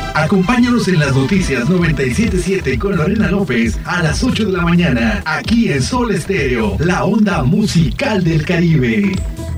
Acompáñanos en las noticias 97.7 con Lorena López a las 8 de la mañana, aquí en Sol Estéreo, la onda musical del Caribe.